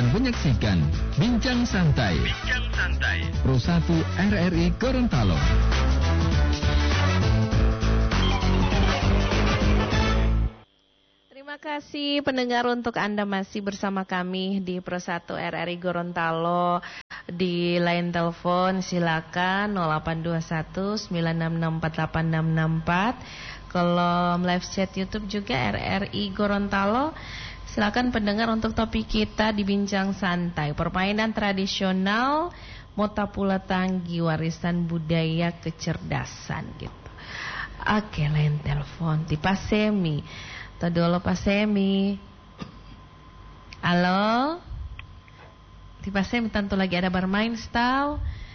sedang menyaksikan Bincang Santai. Bincang Santai. Pro 1 RRI Gorontalo. Terima kasih pendengar untuk Anda masih bersama kami di Pro 1 RRI Gorontalo. Di line telepon silakan 0821 9664864. Kalau live chat YouTube juga RRI Gorontalo. Silakan pendengar untuk topik kita di Bincang Santai. Permainan tradisional Motapula Tanggi, warisan budaya kecerdasan gitu. Oke, line telepon di Pak Semi. Tadi dulu Pak Semi. Halo. Di Pak Semi tentu lagi ada bermain stau.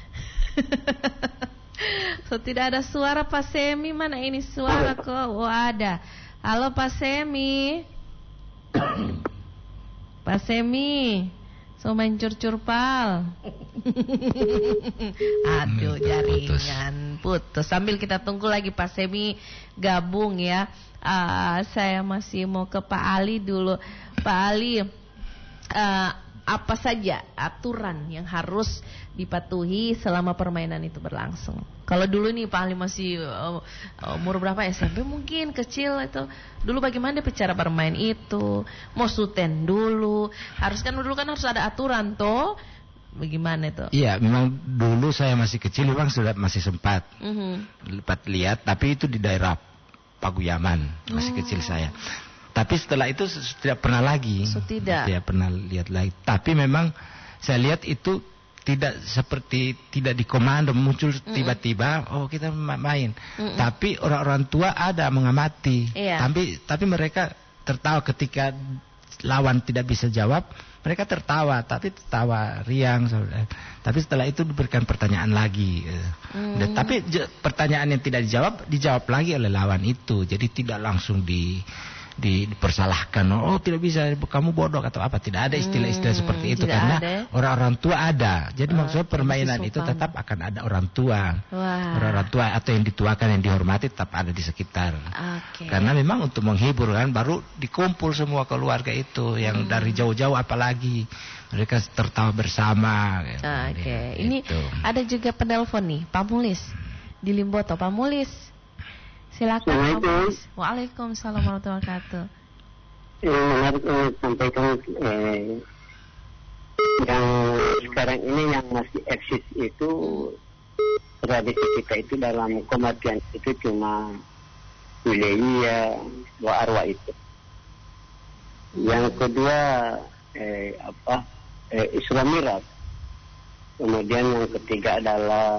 So tidak ada suara Pak Semi, mana ini suara kok? Oh ada. Halo Pak Semi. Pak Semi, so main curcur pal. Aduh, jaringan putus. Sambil kita tunggu lagi Pak Semi gabung ya. Saya masih mau ke Pak Ali dulu. Pak Ali, apa saja aturan yang harus dipatuhi selama permainan itu berlangsung? Kalau dulu nih Pak Ali masih umur berapa, SMP mungkin kecil itu. Dulu bagaimana cara bermain itu? Mau suten dulu. Dulu kan harus ada aturan toh. Bagaimana itu? Iya, memang dulu saya masih kecil memang masih sempat lihat, tapi itu di daerah Paguyaman, masih kecil saya. Tapi setelah itu tidak pernah lagi. Tidak pernah lihat lagi. Tapi memang saya lihat itu tidak dikomando, muncul tiba-tiba, oh kita main. Tapi orang-orang tua ada mengamati. Iya. Tapi mereka tertawa ketika lawan tidak bisa jawab, mereka tertawa, tapi tertawa riang. Tapi setelah itu diberikan pertanyaan lagi. Tapi pertanyaan yang tidak dijawab lagi oleh lawan itu. Jadi tidak langsung dipersalahkan, oh tidak bisa, kamu bodoh atau apa. Tidak ada istilah-istilah seperti itu, karena orang-orang tua ada. Jadi maksudnya permainan itu tetap akan ada orang tua. Orang-orang tua atau yang dituakan, yang dihormati tetap ada di sekitar. Karena memang untuk menghibur kan, baru dikumpul semua keluarga itu yang dari jauh-jauh, apalagi mereka tertawa bersama. Ini ada juga penelpon nih, Pak Mulis di Limboto. Pak Mulis, silakan. Waalaikumsalam warahmatullahi wabarakatuh. Menarik sampaikan yang sekarang ini yang masih eksis itu, tradisi kita itu dalam kematian itu cuma wilayah dua arwah itu. Yang kedua Isra Mi'raj. Kemudian yang ketiga adalah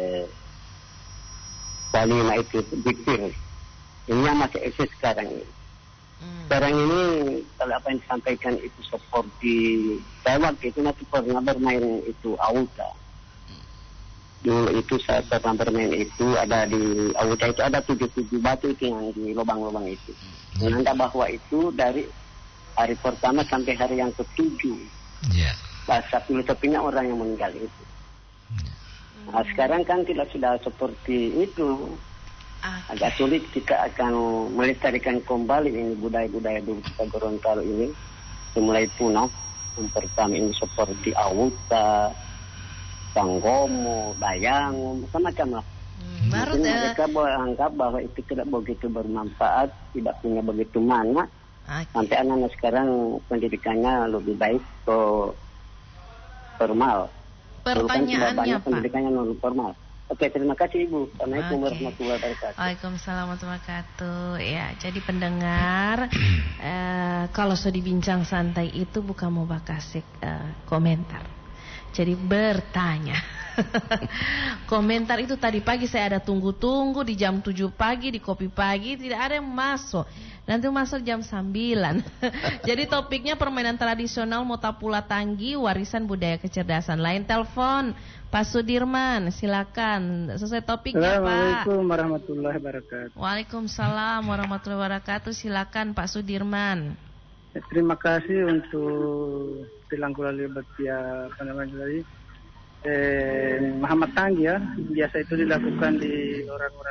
Walima itu dikir. Ini yang masih eksis sekarang ini. Sekarang ini kalau apa yang disampaikan itu seperti saya waktu itu nanti pernah bermain itu auta. Dulu itu saya pernah bermain itu ada di auta itu ada 7 batu itu yang di lubang-lubang itu. Menanda bahwa itu dari hari pertama sampai hari yang ke-7. Bahasa filosofinya orang yang meninggal itu. Nah, sekarang kan sudah seperti itu. Agak sulit kita akan melestarikan kembali ini budaya-budaya dulu kita Gorontalo ini. Mulai punah. Yang pertama ini seperti Awuta, Tanggomo, Dayang, macam-macam lah. Mereka anggap bahwa itu tidak begitu bermanfaat, tidak punya begitu makna. Sampai anak-anak sekarang pendidikannya lebih baik ke formal. Pertanyaannya Pak, pendidikannya non formal. Oke, terima kasih Ibu. Assalamualaikum warahmatullahi wabarakatuh. Waalaikumsalam warahmatullahi wabarakatuh. Ya, jadi pendengar, kalau sudah dibincang santai itu bukan mau kasih komentar. Jadi bertanya. Komentar itu tadi pagi saya ada tunggu-tunggu di jam 7 pagi di Kopi Pagi, tidak ada yang masuk. Nanti masuk jam 9. Jadi topiknya permainan tradisional Motapula Tanggi, warisan budaya kecerdasan. Lain telepon Pak Sudirman, silakan sesuai topiknya Pak. Assalamualaikum warahmatullahi wabarakatuh. Waalaikumsalam warahmatullahi wabarakatuh. Silakan Pak Sudirman. Terima kasih untuk dilangkul batia tadi. Muhammad Tanggi ya, biasa itu dilakukan di orang-orang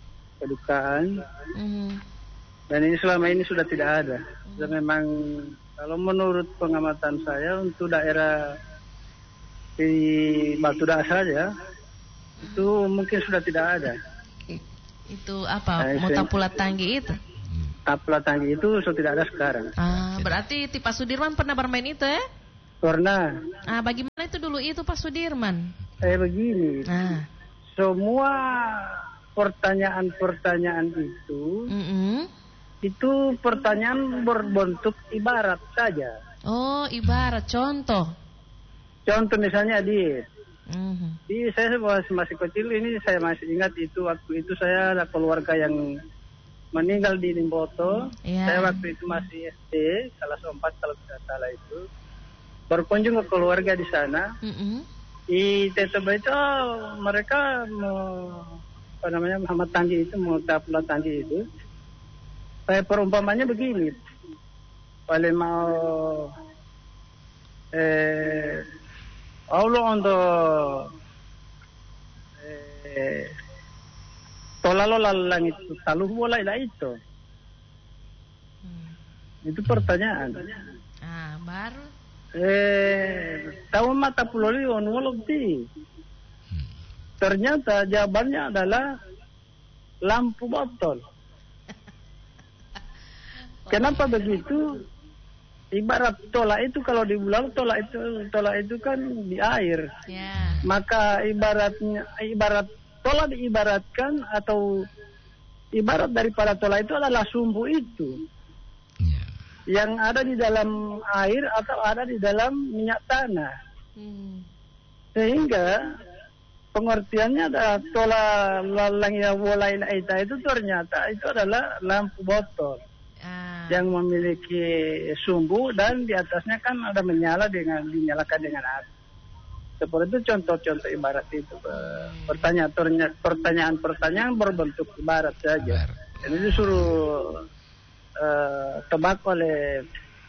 kedukaan. Dan ini selama ini sudah tidak ada. Sudah memang Kalau menurut pengamatan saya untuk daerah di Batu Dasar ya, itu mungkin sudah tidak ada. Itu apa? Tapula Tanggi itu? Tapula Tanggi itu sudah tidak ada sekarang. Berarti Pak Sudirman pernah bermain itu ya? Pernah. Bagaimana itu dulu itu Pak Sudirman? Begini. Semua pertanyaan-pertanyaan itu pertanyaan berbentuk ibarat saja. Oh, ibarat. Contoh misalnya saya masih kecil ini, saya masih ingat itu waktu itu saya ada keluarga yang meninggal di Limboto. Saya waktu itu masih SD kelas 4 kalau tidak salah, itu berkunjung ke keluarga di sana. Di Teteba itu mereka Muhammad Tanggi itu, mau Tapula Tanggi itu. Kayak perumpamannya begini, paling mau Allah untuk tolalo lalang itu taluh bola itu. Itu pertanyaan. Baru. Tahu mata puloli onwologti. Ternyata jawabannya adalah lampu botol. Kenapa begitu? Ibarat tolak itu kalau dibilang tolak itu kan di air. Maka ibarat tolak diibaratkan atau ibarat daripada tolak itu adalah sumbu itu. Yang ada di dalam air atau ada di dalam minyak tanah. Sehingga pengertiannya adalah tolak lalangnya walain aita itu ternyata itu adalah lampu botol. Yang memiliki sumbu dan di atasnya kan ada dinyalakan dengan api. Seperti itu contoh-contoh ibarat itu. Pertanyaan-pertanyaan berbentuk ibarat saja. Dan itu suruh tebak oleh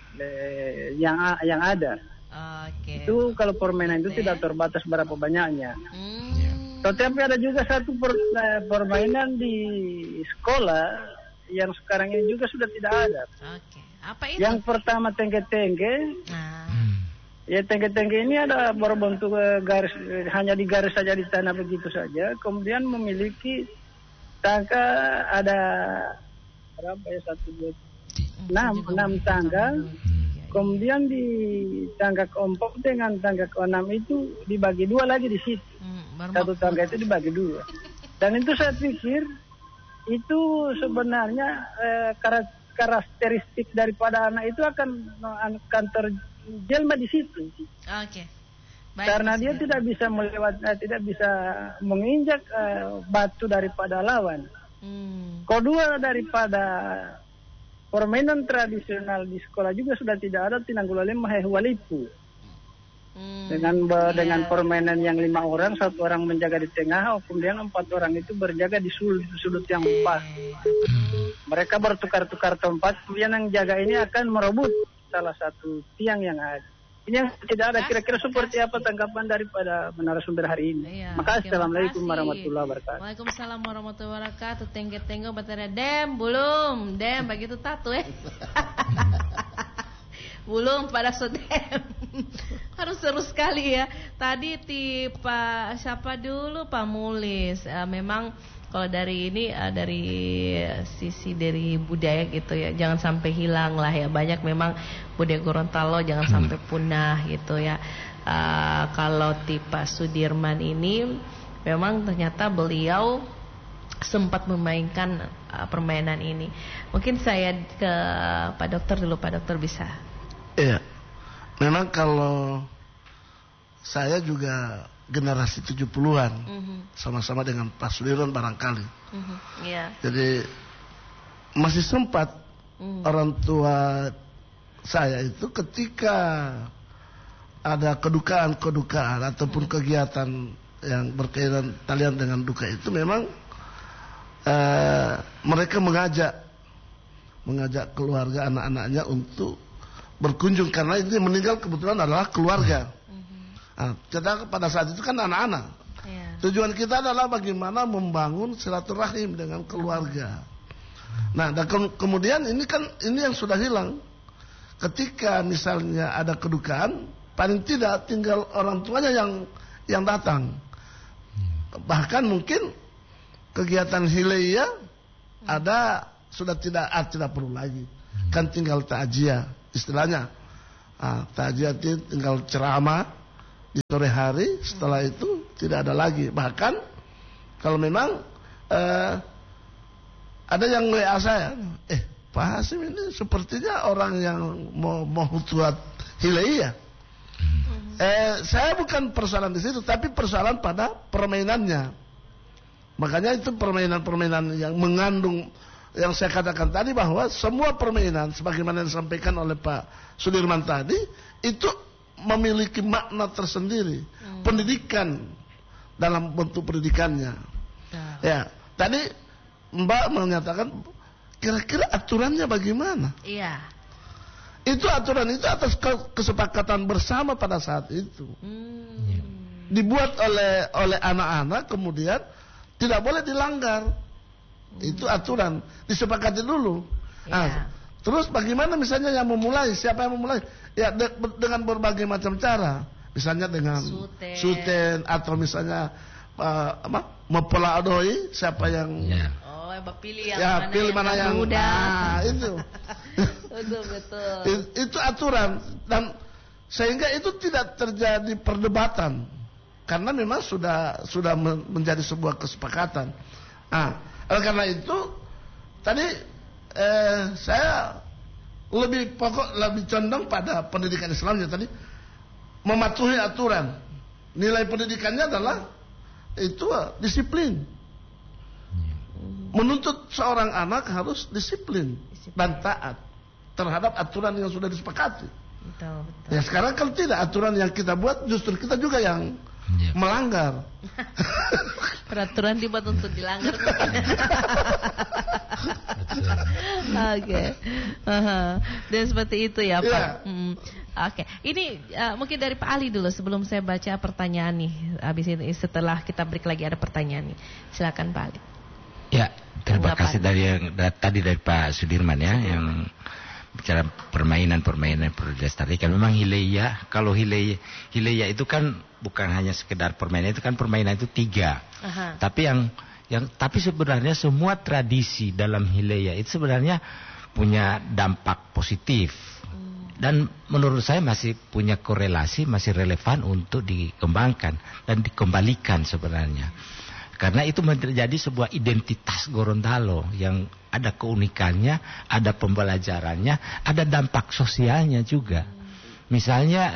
yang ada. Itu kalau permainan itu tidak terbatas berapa banyaknya. Tetapi ada juga satu permainan di sekolah yang sekarang ini juga sudah tidak ada. Apa itu? Yang pertama tengke-tengke. Ya tengke-tengke ini ada berbentuk garis, hanya di garis saja di tanah begitu saja. Kemudian memiliki tangga ada berapa ya, 6 tangga. Kemudian di tangga keempat dengan tangga keenam itu dibagi 2 lagi di situ. Satu tangga itu dibagi 2. Dan itu saya pikir itu sebenarnya karakteristik daripada anak itu akan terjelma di situ. Karena dia tidak bisa tidak bisa menginjak batu daripada lawan. Kedua, daripada permainan tradisional di sekolah juga sudah tidak ada tinanggulale mahehualipu. Dengan permainan yang 5 orang, 1 orang menjaga di tengah, kemudian 4 orang itu berjaga di sudut yang pas. Mereka bertukar-tukar tempat, kemudian yang jaga ini akan merebut salah satu tiang yang ada. Ini yang tidak ada. Kira-kira seperti apa tanggapan daripada narasumber hari ini? Makasih. Assalamualaikum warahmatullahi wabarakatuh. Waalaikumsalam warahmatullahi wabarakatuh. Tengge-tengge batera dem belum dem begitu tatu belum pada sedem. Harus seru sekali ya. Tadi Pak siapa dulu, Pak Mulis. Memang kalau dari ini dari sisi dari budaya gitu ya, jangan sampai hilang lah ya. Banyak memang budaya Gorontalo jangan sampai punah gitu ya. Kalau Pak Sudirman ini memang ternyata beliau sempat memainkan permainan ini. Mungkin saya ke Pak Dokter dulu. Pak Dokter bisa. Iya, memang kalau saya juga generasi 70-an, sama-sama dengan Pak Sudirman barangkali. Jadi masih sempat orang tua saya itu ketika ada kedukaan ataupun kegiatan yang berkaitan talian dengan duka itu, memang mereka mengajak keluarga anak-anaknya untuk berkunjung, karena ini meninggal kebetulan adalah keluarga. Kita pada saat itu kan anak-anak. Tujuan kita adalah bagaimana membangun silaturahim dengan keluarga. Nah, dan kemudian ini yang sudah hilang. ketika misalnya ada kedukaan, paling tidak tinggal orang tuanya yang datang. Bahkan mungkin kegiatan hilaiya ada sudah tidak perlu lagi. Kan tinggal takziah istilahnya. Takziah itu tinggal ceramah di sore hari, setelah itu tidak ada lagi. Bahkan kalau memang ada yang WA saya, Pak Hasim ini sepertinya orang yang mau buat hilaiya. Saya bukan persoalan di situ, tapi persoalan pada permainannya. Makanya itu permainan-permainan yang mengandung, yang saya katakan tadi bahwa semua permainan sebagaimana yang disampaikan oleh Pak Sudirman tadi itu memiliki makna tersendiri. Pendidikan dalam bentuk pendidikannya. Ya, tadi Mbak menyatakan kira-kira aturannya bagaimana? Iya. Itu aturan itu atas kesepakatan bersama pada saat itu. Dibuat oleh anak-anak, kemudian tidak boleh dilanggar. Itu aturan, disepakati dulu. Terus bagaimana misalnya yang memulai, siapa yang memulai? Ya dengan berbagai macam cara. Misalnya dengan suten atau misalnya mempelaadoi siapa yang pilih mana yang muda. Nah, itu. Betul. Itu aturan, dan sehingga itu tidak terjadi perdebatan karena memang sudah menjadi sebuah kesepakatan. Oleh karena itu tadi saya lebih condong pada pendidikan Islamnya tadi, mematuhi aturan. Nilai pendidikannya adalah itu disiplin. Menuntut seorang anak harus disiplin dan taat terhadap aturan yang sudah disepakati. Betul. Ya sekarang kalau tidak, aturan yang kita buat justru kita juga yang melanggar. Peraturan dibuat untuk dilanggar. Oke. Dan seperti itu ya Pak. Oke. Ini mungkin dari Pak Ali dulu sebelum saya baca pertanyaan nih. Habis ini setelah kita break lagi ada pertanyaan nih. Silakan Pak Ali. Ya, terima kasih tadi dari Pak Sudirman ya, yang bicara permainan perlu dilestarikan. Memang hilaiya, kalau hilaiya itu kan bukan hanya sekedar permainan, itu kan permainan itu 3. Tapi tapi sebenarnya semua tradisi dalam hilaiya itu sebenarnya punya dampak positif. Dan menurut saya masih punya korelasi, masih relevan untuk dikembangkan dan dikembalikan sebenarnya. Karena itu menjadi sebuah identitas Gorontalo yang ada keunikannya, ada pembelajarannya, ada dampak sosialnya juga. Misalnya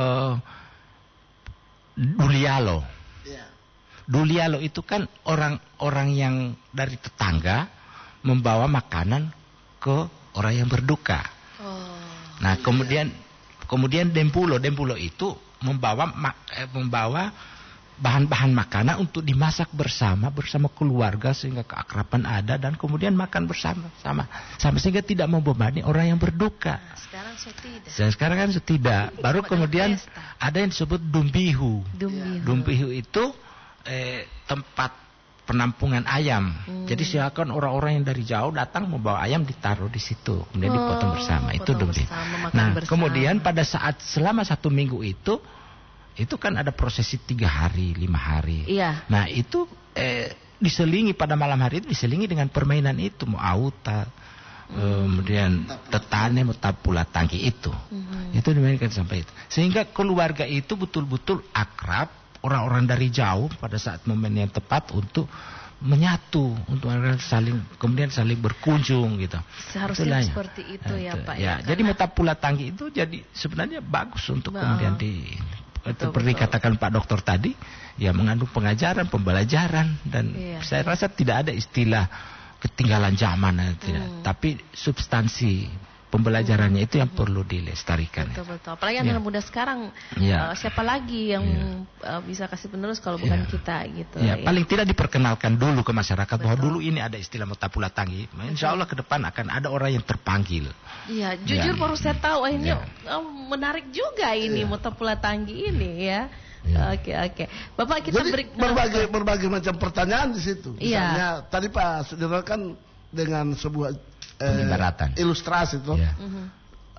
Dulialo. Dulialo itu kan orang-orang yang dari tetangga membawa makanan ke orang yang berduka. Nah, kemudian Dempulo itu membawa bahan-bahan makanan untuk dimasak bersama keluarga sehingga keakraban ada dan kemudian makan bersama sehingga tidak membebani orang yang berduka. Sekarang kan tidak. Baru kemudian ada yang disebut Dumbihu. Dumbihu itu tempat penampungan ayam. Jadi silakan orang-orang yang dari jauh datang membawa ayam, ditaruh di situ kemudian dipotong bersama. Itu Dumbihu. Nah, kemudian pada saat selama 1 minggu itu kan ada prosesi 3 hari, 5 hari. Iya. Nah itu diselingi pada malam hari itu diselingi dengan permainan itu, auta, kemudian tetane, pula tangki itu. Itu dimainkan sampai itu. Sehingga keluarga itu betul-betul akrab, orang-orang dari jauh pada saat momen yang tepat untuk menyatu, untuk kemudian saling berkunjung gitu. Seharusnya seperti itu ya Pak. Ya, jadi pula tangki itu jadi sebenarnya bagus untuk kemudian seperti katakan Pak Dokter tadi, ya mengandung pengajaran, pembelajaran, dan saya rasa tidak ada istilah ketinggalan zaman, tidak. Tapi substansi pembelajarannya itu yang perlu dilestarikan. Betul. Apalagi anak muda sekarang, siapa lagi yang bisa kasih penerus kalau bukan kita gitu. Paling tidak diperkenalkan dulu ke masyarakat bahwa dulu ini ada istilah Mutapula Tanggi. Insya Allah ke depan akan ada orang yang terpanggil. Iya, jujur baru saya tahu ini menarik juga ini Mutapula Tanggi ini ya. Oke. Bapak kita jadi berbagai macam pertanyaan di situ. Misalnya tadi Pak Sudirman kan dengan sebuah ilustrasi itu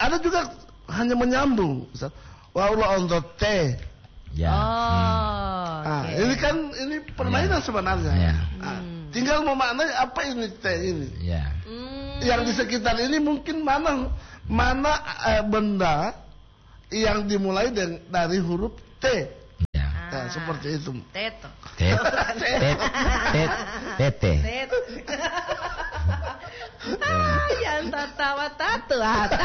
ada juga hanya menyambung. Wa Allah on the T. Ya. Okay. Ini permainan sebenarnya. Ya. Tinggal memaknai apa ini T ini. Ya. Yang di sekitar ini mungkin mana benda yang dimulai dari huruf T. Ya. Nah, seperti itu. Teto. Tete. Yang tertawa tatu.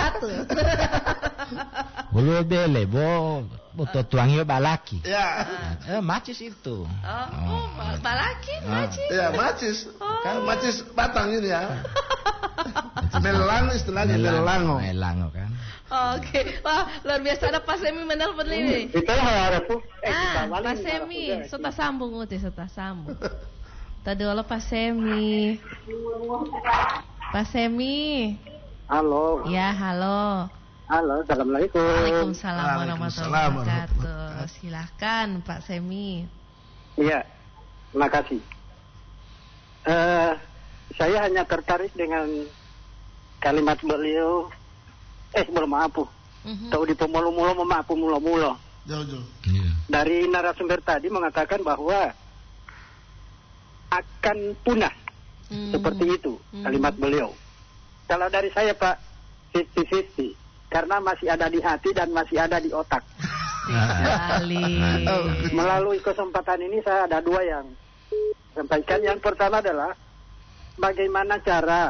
Bulu bele butuh tuangnya balaki. Ya. Macis itu. Balaki, macis. Ya, macis. Kan macis batang ini ya. Melang istilahnya melango. Melango kan. Oke. Wah, luar biasa ada Pak Semi menelpon ini. Pak Semi, sudah sambung sudah sambung. Tadi dulu Pak Semi. Pak Semi. Halo. Ya, halo. Halo, assalamualaikum. Waalaikumsalam warahmatullahi wabarakatuh. Silahkan Pak Semi. Iya, terima kasih. Saya hanya tertarik dengan kalimat beliau. Belum maapu. Tahu di pemulu-mulu memaapu mulu-mulu. Jauh-jauh. Dari narasumber tadi mengatakan bahwa akan punah. Seperti itu kalimat beliau. Kalau dari saya Pak, 50-50. Karena masih ada di hati dan masih ada di otak. Melalui kesempatan ini saya ada dua yang sampaikan. Yang pertama adalah bagaimana cara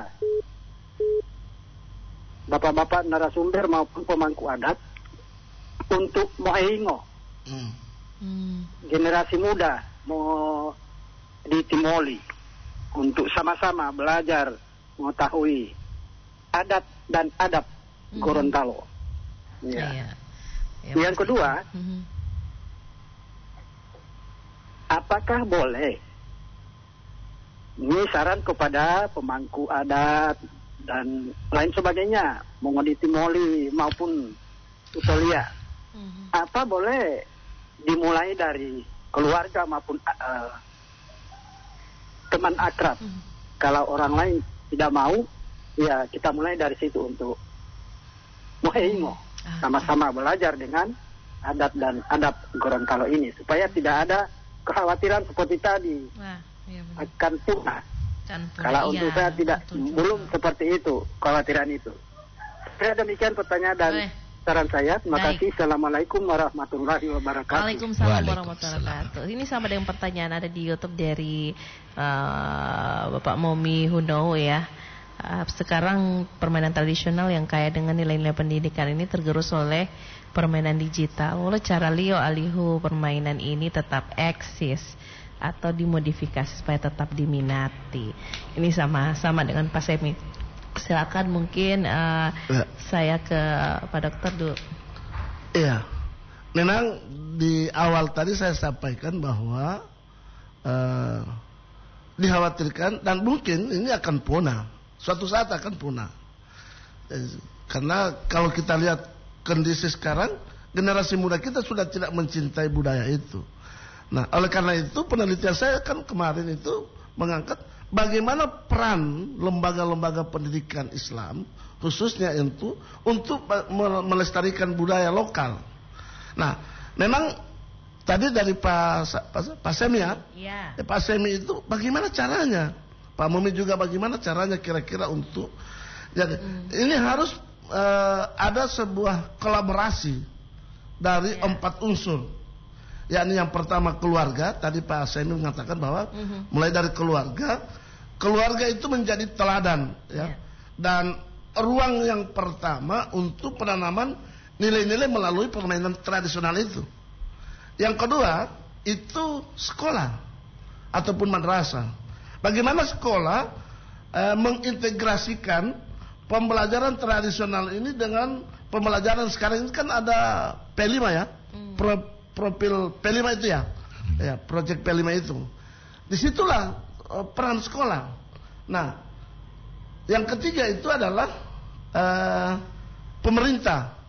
bapak-bapak narasumber maupun pemangku adat untuk moeingo generasi muda mau ditimoli untuk sama-sama belajar mengetahui adat dan adab Gorontalo. Ya. Yang kedua, apakah boleh? Ini saran kepada pemangku adat dan lain sebagainya, mau ditimoli maupun utolia. Apa boleh dimulai dari keluarga maupun teman akrab? Kalau orang lain tidak mau, ya kita mulai dari situ untuk Moheimo, sama-sama belajar dengan adat dan adab Gorontalo ini supaya tidak ada kekhawatiran seperti tadi akan punah. Kalau untuk saya tidak belum seperti itu kekhawatiran itu. Saya demikian pertanyaan dan saran saya. Terima kasih. Assalamualaikum warahmatullahi wabarakatuh. Waalaikumsalam warahmatullahi wabarakatuh. Ini sama dengan pertanyaan ada di YouTube dari Bapak Momi Huno ya. Sekarang permainan tradisional yang kaya dengan nilai-nilai pendidikan ini tergerus oleh permainan digital. Oleh cara Leo alihu permainan ini tetap eksis atau dimodifikasi supaya tetap diminati. Ini sama dengan Pak Semi. Silakan mungkin saya ke Pak Dokter dulu. Iya, memang di awal tadi saya sampaikan bahwa dikhawatirkan dan mungkin ini akan punah. Suatu saat akan punah. Karena kalau kita lihat kondisi sekarang, generasi muda kita sudah tidak mencintai budaya itu. Nah, oleh karena itu penelitian saya kan kemarin itu mengangkat bagaimana peran lembaga-lembaga pendidikan Islam khususnya itu untuk melestarikan budaya lokal. Nah, memang tadi dari Pak Semi ya. Pak Semi itu bagaimana caranya? Pak Mumi juga bagaimana caranya kira-kira untuk jadi ini harus ada sebuah kolaborasi dari 4 unsur. Yakni yang pertama keluarga, tadi Pak Semi mengatakan bahwa mulai dari keluarga itu menjadi teladan ya. Dan ruang yang pertama untuk penanaman nilai-nilai melalui permainan tradisional itu. Yang kedua itu sekolah ataupun madrasah. Bagaimana sekolah mengintegrasikan pembelajaran tradisional ini dengan pembelajaran sekarang ini kan ada P5 ya, profil P5 itu ya, project P5 itu. Disitulah peran sekolah. Nah, yang ketiga itu adalah pemerintah.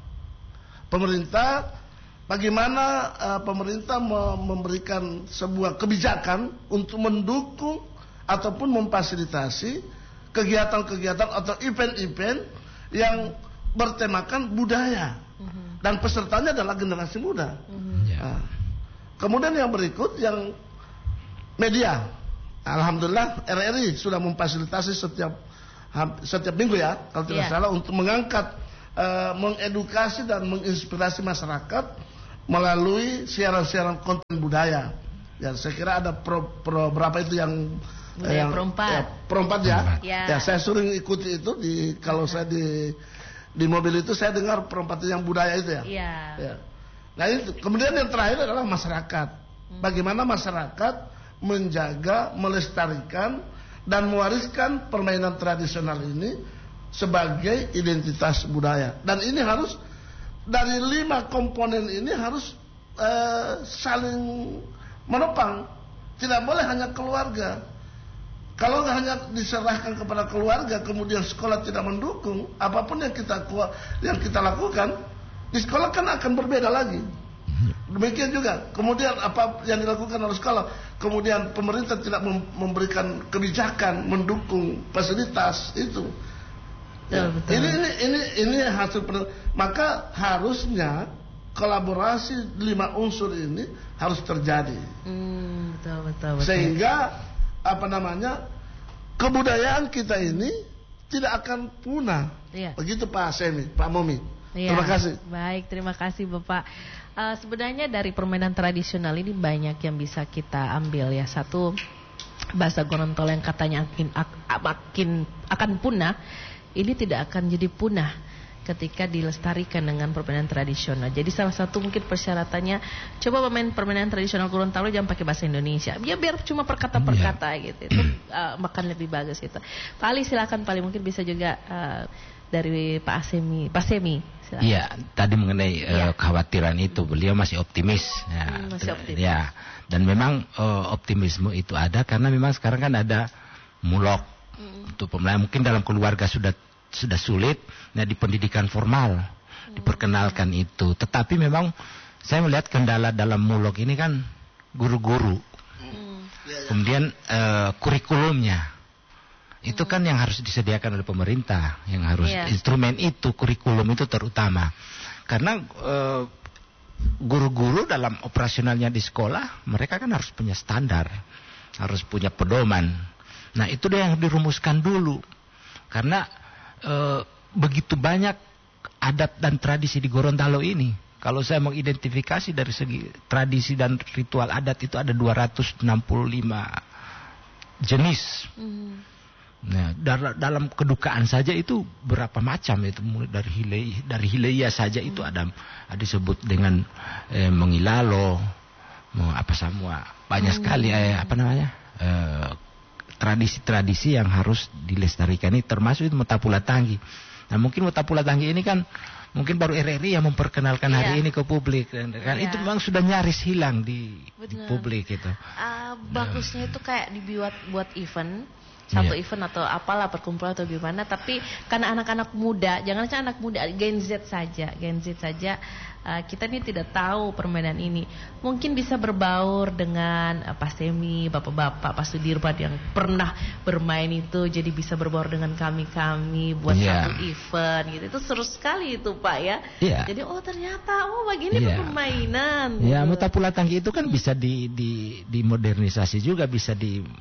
Bagaimana pemerintah memberikan sebuah kebijakan untuk mendukung ataupun memfasilitasi kegiatan-kegiatan atau event-event yang bertemakan budaya. Dan pesertanya adalah generasi muda. Nah, kemudian yang berikut yang media. Alhamdulillah RRI sudah memfasilitasi setiap minggu ya, kalau tidak salah, untuk mengangkat, mengedukasi dan menginspirasi masyarakat melalui siaran-siaran konten budaya. Ya, saya kira ada berapa itu yang perempat ya. Ya, saya sering ikuti itu kalau saya di mobil itu saya dengar perempat yang budaya itu ya. Ya. Nah itu. Kemudian yang terakhir adalah masyarakat. Bagaimana masyarakat menjaga, melestarikan dan mewariskan permainan tradisional ini sebagai identitas budaya. Dan ini harus dari 5 komponen ini harus saling menopang. Tidak boleh hanya keluarga. Kalau hanya diserahkan kepada keluarga, kemudian sekolah tidak mendukung, apapun yang kita lakukan di sekolah kan akan berbeda lagi. Demikian juga kemudian apa yang dilakukan oleh sekolah, kemudian pemerintah tidak memberikan kebijakan mendukung fasilitas itu. Ya, ini hasil maka harusnya kolaborasi 5 unsur ini harus terjadi. Betul. Sehingga kebudayaan kita ini tidak akan punah. Begitu Pak Semi, Pak Momi. Terima kasih. Baik, terima kasih Bapak. Sebenarnya dari permainan tradisional ini banyak yang bisa kita ambil ya. Satu, bahasa Gorontalo yang katanya akan punah, ini tidak akan jadi punah ketika dilestarikan dengan permainan tradisional. Jadi salah satu mungkin persyaratannya, coba permainan tradisional Gorontalo jangan pakai bahasa Indonesia. Biar cuma perkata-perkata gitu. Itu makan lebih bagus gitu. Pak Ali silakan, Pak Ali mungkin bisa juga dari Pak Semi. Iya, tadi mengenai kekhawatiran itu, beliau masih optimis. Masih optimis. Ya, dan memang optimisme itu ada karena memang sekarang kan ada mulok untuk pembelajaran. Mungkin dalam keluarga sudah sulit, di pendidikan formal diperkenalkan itu. Tetapi memang saya melihat kendala dalam mulok ini kan guru-guru, kemudian kurikulumnya. Itu kan yang harus disediakan oleh pemerintah, yang harus instrumen itu, kurikulum itu terutama. Karena guru-guru dalam operasionalnya di sekolah, mereka kan harus punya standar, harus punya pedoman. Nah itu dia yang dirumuskan dulu. Karena begitu banyak adat dan tradisi di Gorontalo ini. Kalau saya mengidentifikasi dari segi tradisi dan ritual adat itu ada 265 jenis. Nah, dalam kedukaan saja itu berapa macam itu, mulai dari hileya saja itu ada disebut dengan mengilalo, semua banyak sekali tradisi-tradisi yang harus dilestarikan ini, termasuk itu Motapula Tanggi. Nah mungkin Motapula Tanggi ini kan mungkin baru RRI yang memperkenalkan hari ini ke publik, kan itu memang sudah nyaris hilang di publik itu. Bagusnya itu kayak buat event. Satu event atau apalah, perkumpulan atau gimana, tapi karena anak-anak muda, jangan anak muda, Gen Z saja, kita ini tidak tahu permainan ini. Mungkin bisa berbaur dengan Pak Semi, bapak-bapak, Pak Sudirman yang pernah bermain itu, jadi bisa berbaur dengan kami buat satu event gitu. Itu seru sekali itu Pak ya. Jadi ternyata begini permainan. Ya, Motapula Tanggi itu kan bisa dimodernisasi juga, bisa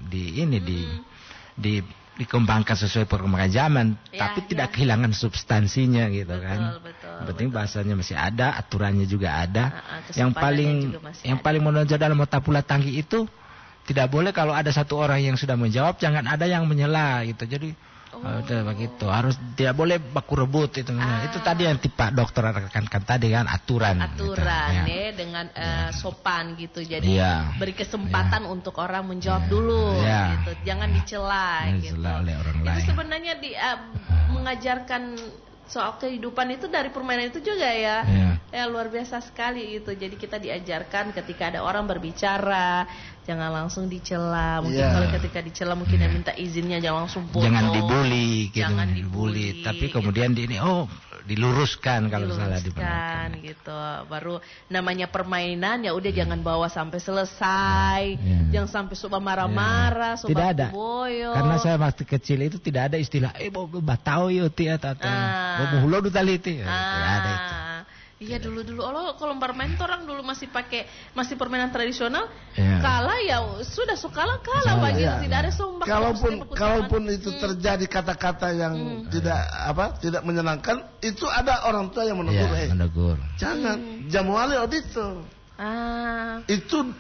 dikembangkan sesuai perkembangan zaman, tapi tidak kehilangan substansinya gitu. Betul, penting bahasanya masih ada, aturannya juga ada. Yang paling menonjol dalam Motapula Tanggi itu tidak boleh kalau ada satu orang yang sudah menjawab, jangan ada yang menyela gitu. Jadi begitu, harus tidak boleh baku rebut itu. Itu tadi yang Pak Dokter rekankan tadi kan, aturan gitu. Dengan sopan gitu. Jadi beri kesempatan untuk orang menjawab dulu gitu. Jangan dicela gitu. Oleh orang lain. Itu sebenarnya mengajarkan soal kehidupan itu dari permainan itu juga ya. Luar biasa sekali itu. Jadi kita diajarkan ketika ada orang berbicara, jangan langsung dicela. Mungkin kalau ketika dicela mungkin yang minta izinnya jangan langsung potong. Jangan dibully gitu. Tapi kemudian diluruskan kalau salah dipermainkan gitu. Baru namanya permainan ya udah jangan bawa sampai selesai. Jangan sampai suka marah-marah, suka boyo. Karena saya waktu kecil itu tidak ada istilah batau yo tia tata. Hulo du taliti. Tidak ada itu. Iya dulu kalau bermain orang dulu masih permainan tradisional. Kalah ya sudah kalah bagi tidak ada sombak. Kalaupun itu terjadi kata-kata yang tidak menyenangkan, itu ada orang tua yang menegur. Menegur. Jangan jamuali odito. Itu